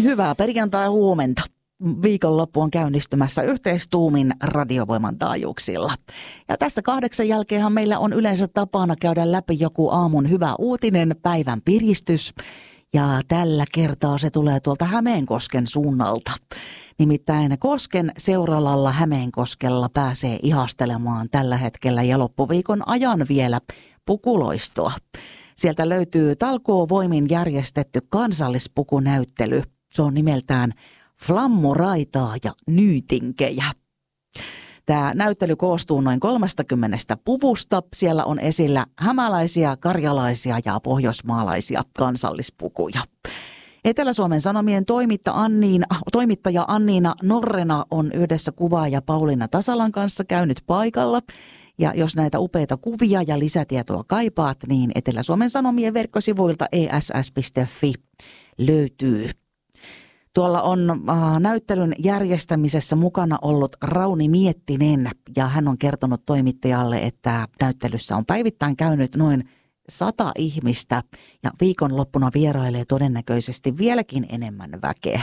Hyvää perjantai-huomenta. Viikonloppu on käynnistymässä yhteistuumin Radiovoiman taajuuksilla. Ja tässä 8 jälkeenhän meillä on yleensä tapana käydä läpi joku aamun hyvä uutinen, päivän piristys. Ja tällä kertaa se tulee tuolta Hämeenkosken suunnalta. Nimittäin Kosken Seuralalla Hämeenkoskella pääsee ihastelemaan tällä hetkellä ja loppuviikon ajan vielä pukuloistoa. Sieltä löytyy talkoovoimin järjestetty kansallispukunäyttely. Se on nimeltään Flammuraitaa ja nyytinkejä. Tämä näyttely koostuu noin 30 puvusta. Siellä on esillä hämäläisiä, karjalaisia ja pohjoismaalaisia kansallispukuja. Etelä-Suomen Sanomien toimittaja Anniina Norrena on yhdessä kuvaaja Pauliina Tasalan kanssa käynyt paikalla. Ja jos näitä upeita kuvia ja lisätietoa kaipaat, niin Etelä-Suomen Sanomien verkkosivuilta ess.fi löytyy. Tuolla on näyttelyn järjestämisessä mukana ollut Rauni Miettinen ja hän on kertonut toimittajalle, että näyttelyssä on päivittäin käynyt noin 100 ihmistä ja viikonloppuna vierailee todennäköisesti vieläkin enemmän väkeä.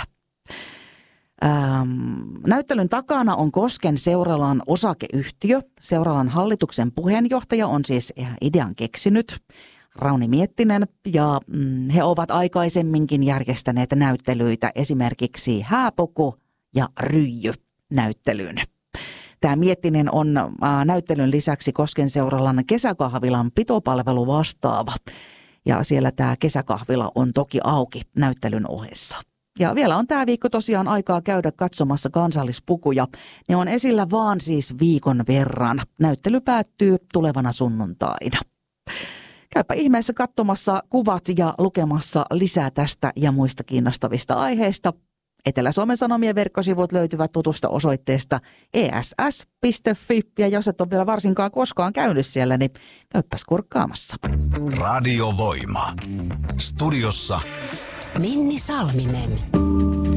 Näyttelyn takana on Kosken Seuralan osakeyhtiö. Seuralan hallituksen puheenjohtaja on siis idean keksinyt, Rauni Miettinen, ja he ovat aikaisemminkin järjestäneet näyttelyitä esimerkiksi Hääpuku ja Ryijy näyttelyyn. Tämä Miettinen on näyttelyn lisäksi Kosken Seuralan kesäkahvilan pitopalvelu vastaava. Ja siellä tämä kesäkahvila on toki auki näyttelyn ohessa. Ja vielä on tämä viikko tosiaan aikaa käydä katsomassa kansallispukuja. Ne on esillä vaan siis viikon verran. Näyttely päättyy tulevana sunnuntaina. Käypä ihmeessä katsomassa kuvat ja lukemassa lisää tästä ja muista kiinnostavista aiheista. Etelä-Suomen Sanomien verkkosivut löytyvät tutusta osoitteesta ess.fi. Ja jos et ole vielä varsinkaan koskaan käynyt siellä, niin käyppäs kurkkaamassa. Radiovoima. Studiossa Minni Salminen.